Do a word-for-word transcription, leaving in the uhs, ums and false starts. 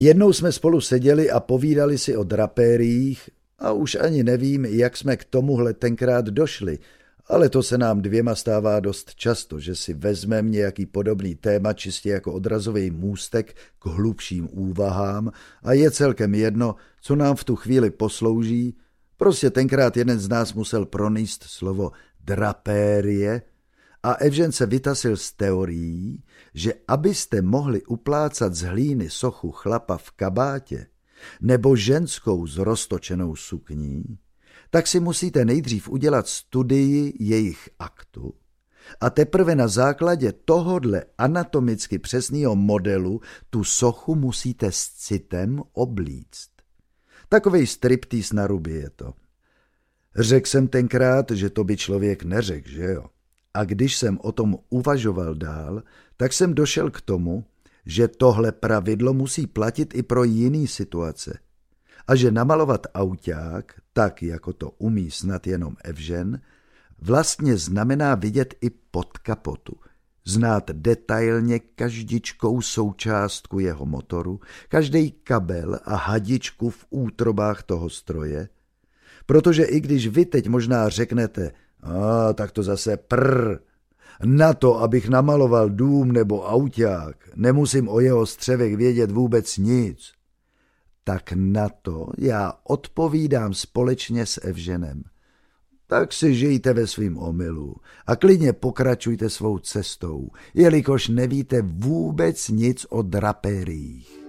Jednou jsme spolu seděli a povídali si o drapériích a už ani nevím, jak jsme k tomuhle tenkrát došli, ale to se nám dvěma stává dost často, že si vezmeme nějaký podobný téma čistě jako odrazový můstek k hlubším úvahám a je celkem jedno, co nám v tu chvíli poslouží. Prostě tenkrát jeden z nás musel pronést slovo drapérie a Evžen se vytasil z teorií, že abyste mohli uplácat z hlíny sochu chlapa v kabátě nebo ženskou s roztočenou sukní, tak si musíte nejdřív udělat studii jejich aktu a teprve na základě tohodle anatomicky přesného modelu tu sochu musíte s citem oblíct. Takovej striptýz na ruby je to. Řekl jsem tenkrát, že to by člověk neřekl, že jo? A když jsem o tom uvažoval dál, tak jsem došel k tomu, že tohle pravidlo musí platit i pro jiný situace. A že namalovat auták, tak jako to umí snad jenom Evžen, vlastně znamená vidět i pod kapotu, znát detailně každičkou součástku jeho motoru, každej kabel a hadičku v útrobách toho stroje, protože i když vy teď možná řeknete, a tak to zase prr, na to, abych namaloval dům nebo auták, nemusím o jeho střevech vědět vůbec nic, tak na to já odpovídám společně s Evženem. Tak si žijte ve svým omylu a klidně pokračujte svou cestou, jelikož nevíte vůbec nic o drapériích.